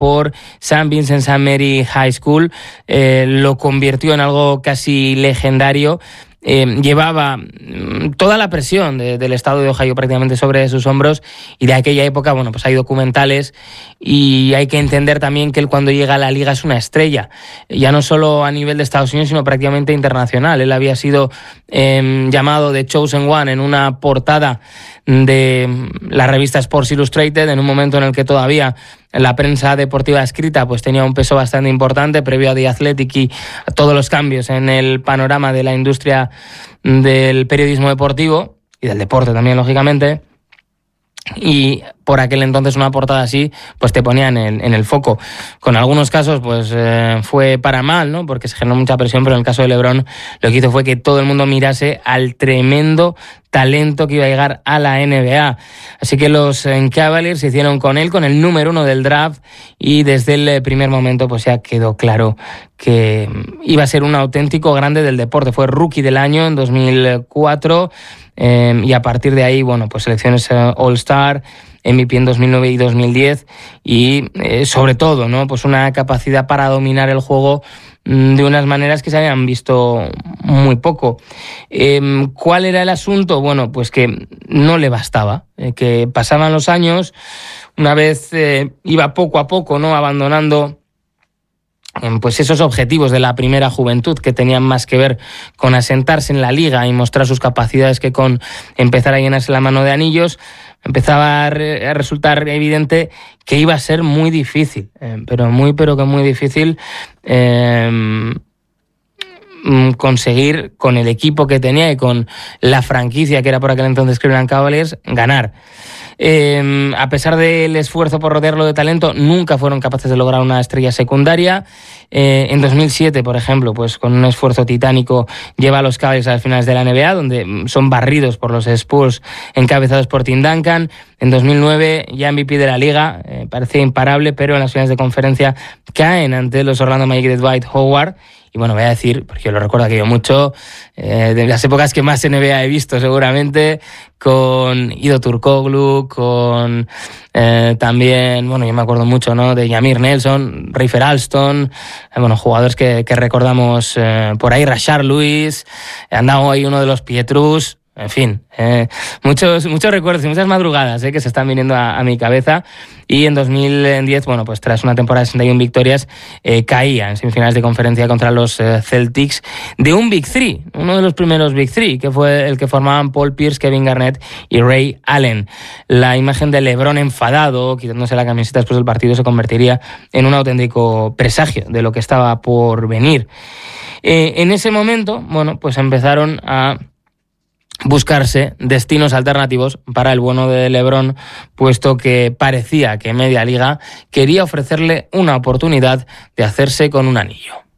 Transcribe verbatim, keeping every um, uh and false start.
por Saint Vincent Saint Mary High School, eh, lo convirtió en algo casi legendario. Eh, llevaba toda la presión de, del estado de Ohio prácticamente sobre sus hombros, y de aquella época, bueno, pues hay documentales y hay que entender también que él cuando llega a la liga es una estrella, ya no solo a nivel de Estados Unidos, sino prácticamente internacional. Él había sido eh, llamado The Chosen One en una portada de la revista Sports Illustrated, en un momento en el que todavía la prensa deportiva escrita pues tenía un peso bastante importante previo a The Athletic y a todos los cambios en el panorama de la industria del periodismo deportivo y del deporte también, lógicamente. Y por aquel entonces una portada así pues te ponía en el, en el foco. Con algunos casos pues eh, fue para mal, ¿no? Porque se generó mucha presión, pero en el caso de LeBron lo que hizo fue que todo el mundo mirase al tremendo talento que iba a llegar a la N B A. Así que los eh, Cavaliers se hicieron con él, con el número uno del draft, y desde el primer momento pues ya quedó claro que iba a ser un auténtico grande del deporte. Fue rookie del año en dos mil cuatro, eh, y a partir de ahí, bueno, pues selecciones eh, All-Star, M V P en dos mil nueve y dos mil diez, y eh, sobre todo, ¿no? Pues una capacidad para dominar el juego de unas maneras que se habían visto muy poco. Eh, ¿Cuál era el asunto? Bueno, pues que no le bastaba, eh, que pasaban los años, una vez eh, iba poco a poco, ¿no?, abandonando eh, pues esos objetivos de la primera juventud, que tenían más que ver con asentarse en la liga y mostrar sus capacidades que con empezar a llenarse la mano de anillos. Empezaba a, re, a resultar evidente que iba a ser muy difícil, eh, pero muy, pero que muy difícil eh, conseguir, con el equipo que tenía y con la franquicia que era por aquel entonces Cleveland Cavaliers, ganar. Eh, a pesar del esfuerzo por rodearlo de talento, nunca fueron capaces de lograr una estrella secundaria. Eh, en dos mil siete, por ejemplo, pues con un esfuerzo titánico lleva a los Cavaliers a las finales de la N B A, donde son barridos por los Spurs encabezados por Tim Duncan. En dos mil nueve, ya M V P de la liga, eh, parecía imparable, pero en las finales de conferencia caen ante los Orlando Magic de Dwight Howard. Y bueno, voy a decir, porque yo lo recuerdo aquello mucho, eh, de las épocas que más N B A he visto seguramente, con Ido Turkoglu, con eh, también, bueno, yo me acuerdo mucho, ¿no?, de Jameer Nelson, Rafer Alston, eh, bueno, jugadores que, que recordamos eh, por ahí, Rashard Lewis, andaba ahí uno de los Pietrus. En fin, eh, muchos muchos recuerdos y muchas madrugadas eh, que se están viniendo a, a mi cabeza. Y en dos mil diez, bueno, pues tras una temporada de sesenta y uno victorias, eh, caía en semifinales de conferencia contra los eh, Celtics de un Big Three, uno de los primeros Big Three, que fue el que formaban Paul Pierce, Kevin Garnett y Ray Allen. La imagen de LeBron enfadado, quitándose la camiseta después del partido, se convertiría en un auténtico presagio de lo que estaba por venir. Eh, en ese momento, bueno, pues empezaron a buscarse destinos alternativos para el bueno de LeBron, puesto que parecía que Media Liga quería ofrecerle una oportunidad de hacerse con un anillo.